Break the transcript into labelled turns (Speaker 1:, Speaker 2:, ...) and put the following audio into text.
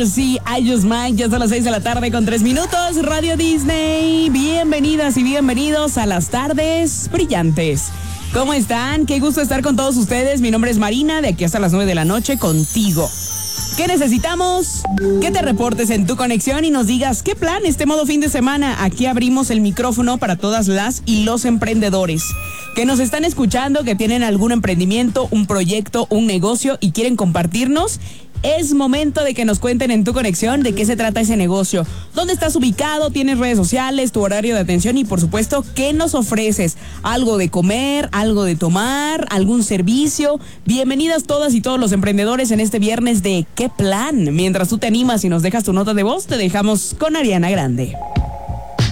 Speaker 1: Mercy, I Just Might. Ya son las 6 de la tarde con 3 minutos. Radio Disney, bienvenidas y bienvenidos a las tardes brillantes. ¿Cómo están? Qué gusto estar con todos ustedes. Mi nombre es Marina, de aquí hasta las 9 de la noche contigo. ¿Qué necesitamos? Que te reportes en tu conexión y nos digas qué plan este modo fin de semana. Aquí abrimos el micrófono para todas las y los emprendedores que nos están escuchando, que tienen algún emprendimiento, un proyecto, un negocio y quieren compartirnos. Es momento de que nos cuenten en tu conexión de qué se trata ese negocio, dónde estás ubicado, tienes redes sociales, tu horario de atención y por supuesto, qué nos ofreces, algo de comer, algo de tomar, algún servicio. Bienvenidas todas y todos los emprendedores en este viernes de ¿Qué plan? Mientras tú te animas y nos dejas tu nota de voz, te dejamos con Ariana Grande.